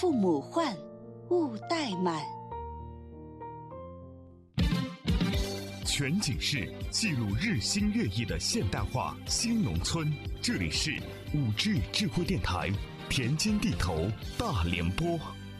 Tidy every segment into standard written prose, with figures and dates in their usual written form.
父母唤，勿怠慢。 全景式记录日新月异的现代化新农村，这里是5G 智慧电台田间地头大联播。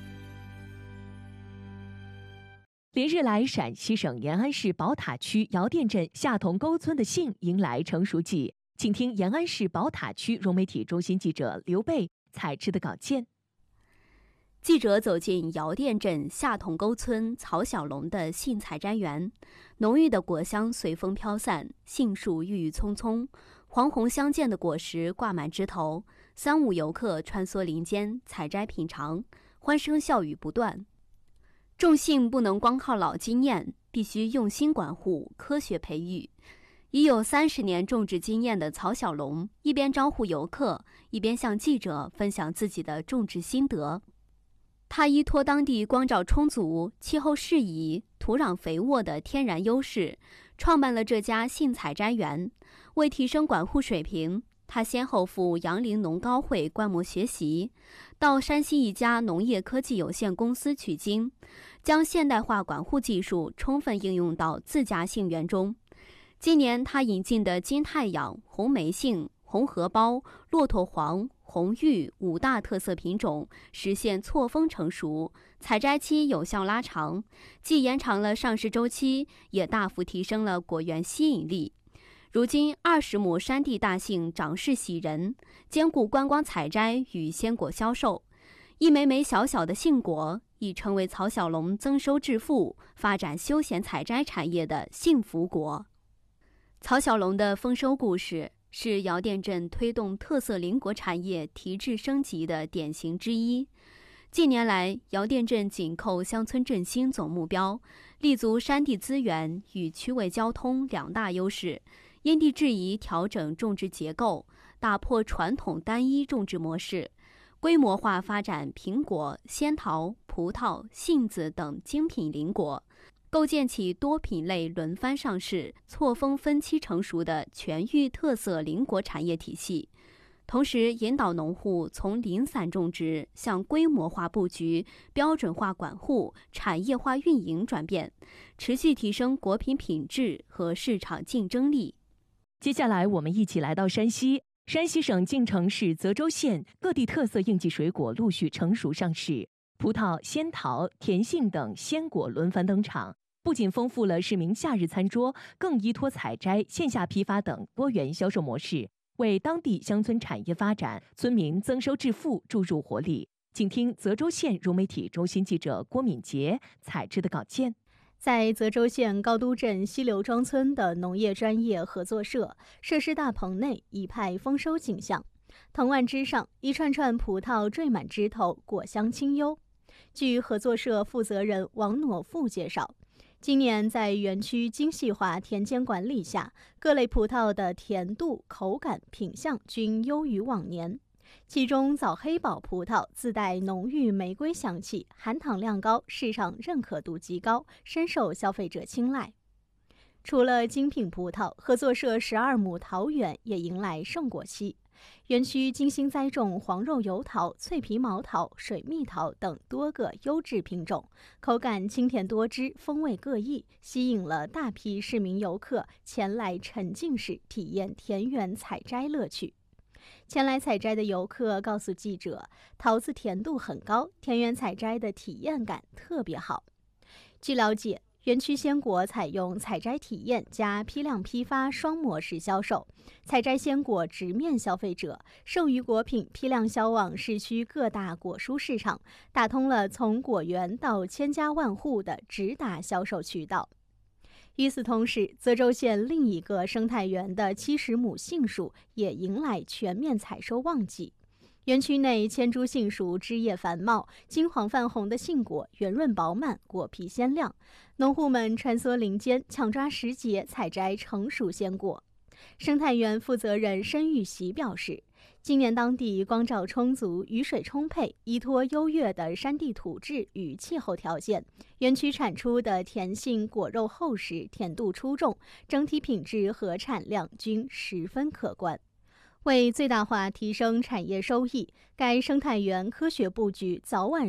连日来，陕西省延安市宝塔区姚店镇下同沟村的杏迎来成熟季，请听延安市宝塔区融媒体中心记者刘贝采制的稿件。 记者走进姚店镇下同沟村曹小龙的杏采摘园，浓郁的果香随风飘散，杏树郁郁葱葱，黄红相间的果实挂满枝头，3、5游客穿梭林间采摘品尝，欢声笑语不断。种杏不能光靠老经验，必须用心管护，科学培育。已有30年种植经验的曹小龙，一边招呼游客，一边向记者分享自己的种植心得。他依托当地光照充足、气候适宜、土壤肥沃的天然优势，创办了这家杏采摘园。为提升管护水平，他先后赴杨凌农高会观摩学习，到山西一家农业科技有限公司取经，将现代化管护技术充分应用到自家杏园中。今年他引进的金太阳、红梅杏、红荷包、骆驼黄、红玉5大特色品种实现错峰成熟，采摘期有效拉长，既延长了上市周期，也大幅提升了果园吸引力。如今20亩山地大杏长势喜人，兼顾观光采摘与鲜果销售，一枚枚小小的杏果已成为曹小龙增收致富、发展休闲采摘产业的幸福果。曹小龙的丰收故事是姚店镇推动特色林果产业提质升级的典型之一。近年来，姚店镇紧扣乡村振兴总目标，立足山地资源与区位交通2大优势，因地制宜调整种植结构，打破传统单一种植模式，规模化发展苹果、仙桃、葡萄、杏子等精品林果，构建起多品类轮番上市、错峰分期成熟的全域特色林果产业体系，同时引导农户从零散种植向规模化布局、标准化管护、产业化运营转变，持续提升果品品质和市场竞争力。 接下来，我们一起来到山西。山西省晋城市泽州县各地特色应季水果陆续成熟上市，葡萄、仙桃、甜杏等鲜果轮番登场，不仅丰富了市民夏日餐桌，更依托采摘、线下批发等多元销售模式，为当地乡村产业发展、村民增收致富注入活力。请听泽州县融媒体中心记者郭敏杰采制的稿件。 在泽州县高都镇西刘庄村的农业专业合作社设施大棚内一派丰收景象，藤蔓枝上一串串葡萄缀满枝头，果香清幽。据合作社负责人王挪富介绍，今年在园区精细化田间管理下，各类葡萄的甜度、口感、品相均优于往年。其中枣黑宝葡萄自带浓郁玫瑰香气，含糖量高，市场认可度极高，深受消费者青睐。除了精品葡萄，合作社12亩桃园也迎来盛果期。园区精心栽种黄肉油桃、脆皮毛桃、水蜜桃等多个优质品种，口感清甜多汁，风味各异，吸引了大批市民游客前来沉浸式体验田园采摘乐趣。前来采摘的游客告诉记者，桃子甜度很高，田园采摘的体验感特别好。据了解，园区鲜果采用采摘体验加批量批发双模式销售，采摘鲜果直面消费者，剩余果品批量销往市区各大果蔬市场，打通了从果园到千家万户的直达销售渠道。与此同时，泽州县另一个生态园的70亩杏树也迎来全面采收旺季。园区内千株杏树枝叶繁茂，金黄泛红的杏果圆润饱满，果皮鲜亮。农户们穿梭林间，抢抓时节采摘成熟鲜果。生态园负责人申玉喜表示，今年当地光照充足，雨水充沛，依托优越的山地土质与气候条件，园区产出的甜杏果肉厚实，甜度出众，整体品质和产量均十分可观。为最大化提升产业收益，该生态园科学布局早晚